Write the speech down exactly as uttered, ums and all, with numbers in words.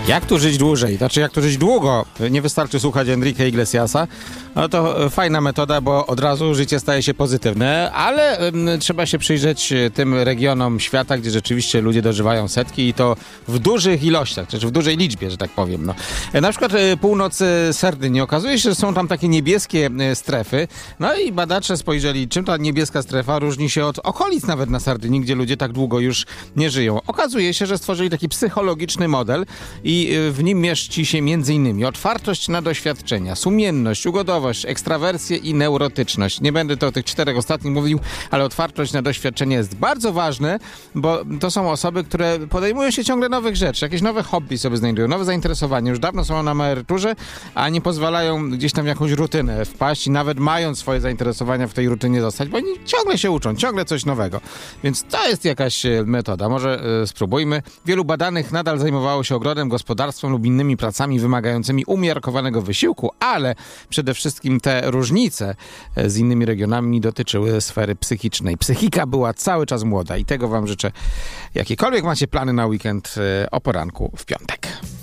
Jak tu żyć dłużej? Znaczy, jak tu żyć długo? Nie wystarczy słuchać Enrique Iglesiasa. No to fajna metoda, bo od razu życie staje się pozytywne, ale um, trzeba się przyjrzeć tym regionom świata, gdzie rzeczywiście ludzie dożywają setki i to w dużych ilościach, czy w dużej liczbie, że tak powiem. No. Na przykład północ Sardynii. Okazuje się, że są tam takie niebieskie strefy. No i badacze spojrzeli, czym ta niebieska strefa różni się od okolic nawet na Sardynii, gdzie ludzie tak długo już nie żyją. Okazuje się, że stworzyli taki psychologiczny model i w nim mieści się między innymi otwartość na doświadczenia, sumienność, ugodowość, ekstrawersję i neurotyczność. Nie będę to o tych czterech ostatnich mówił, ale otwartość na doświadczenie jest bardzo ważne, bo to są osoby, które podejmują się ciągle nowych rzeczy, jakieś nowe hobby sobie znajdują, nowe zainteresowania. Już dawno są na emeryturze, a nie pozwalają gdzieś tam w jakąś rutynę wpaść i nawet mając swoje zainteresowania w tej rutynie zostać, bo oni ciągle się uczą, ciągle coś nowego. Więc to jest jakaś metoda. Może y, spróbujmy. Wielu badanych nadal zajmowało się ogrodem, gospodarstwem lub innymi pracami wymagającymi umiarkowanego wysiłku, ale przede wszystkim te różnice z innymi regionami dotyczyły sfery psychicznej. Psychika była cały czas młoda i tego wam życzę. Jakiekolwiek macie plany na weekend, o poranku w piątek.